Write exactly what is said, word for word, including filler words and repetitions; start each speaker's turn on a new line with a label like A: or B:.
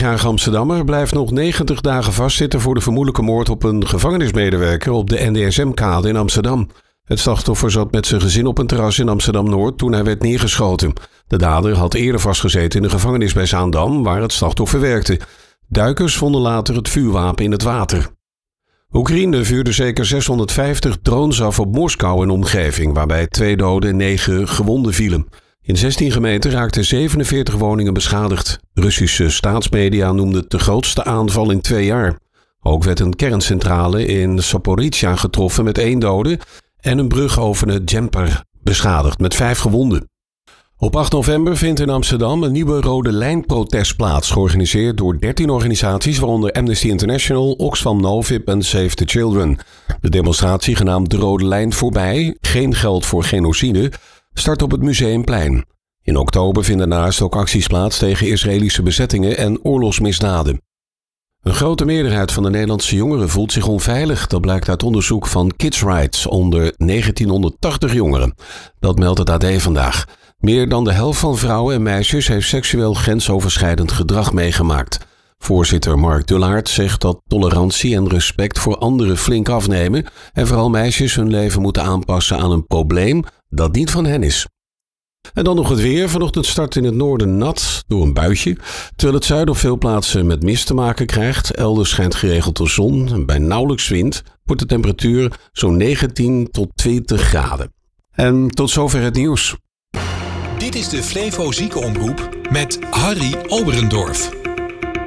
A: vijfentwintigjarige Amsterdammer blijft nog negentig dagen vastzitten voor de vermoedelijke moord op een gevangenismedewerker op de N D S M-kade in Amsterdam. Het slachtoffer zat met zijn gezin op een terras in Amsterdam-Noord toen hij werd neergeschoten. De dader had eerder vastgezeten in de gevangenis bij Zaandam, waar het slachtoffer werkte. Duikers vonden later het vuurwapen in het water. Oekraïne vuurde zeker zeshonderdvijftig drones af op Moskou en omgeving, waarbij twee doden en negen gewonden vielen. In zestien gemeenten raakten zevenenveertig woningen beschadigd. Russische staatsmedia noemden het de grootste aanval in twee jaar. Ook werd een kerncentrale in Zaporizhzhia getroffen met één dode en een brug over de Djepr beschadigd met vijf gewonden. Op acht november vindt in Amsterdam een nieuwe Rode Lijn-protest plaats, georganiseerd door dertien organisaties, waaronder Amnesty International, Oxfam Novib en Save the Children. De demonstratie, genaamd De Rode Lijn Voorbij, geen geld voor genocide, start op het Museumplein. In oktober vinden daarnaast ook acties plaats tegen Israëlische bezettingen en oorlogsmisdaden. Een grote meerderheid van de Nederlandse jongeren voelt zich onveilig. Dat blijkt uit onderzoek van Kids Rights onder negentienhonderdtachtig jongeren. Dat meldt het A D vandaag. Meer dan de helft van vrouwen en meisjes heeft seksueel grensoverschrijdend gedrag meegemaakt. Voorzitter Mark Dullaert zegt dat tolerantie en respect voor anderen flink afnemen en vooral meisjes hun leven moeten aanpassen aan een probleem dat niet van hen is. En dan nog het weer. Vanochtend start in het noorden nat door een buitje, terwijl het zuiden op veel plaatsen met mist te maken krijgt. Elders schijnt geregeld de zon en bij nauwelijks wind wordt de temperatuur zo'n negentien tot twintig graden. En tot zover het nieuws.
B: Dit is de Flevo Ziekenomroep met Harry Oberendorf.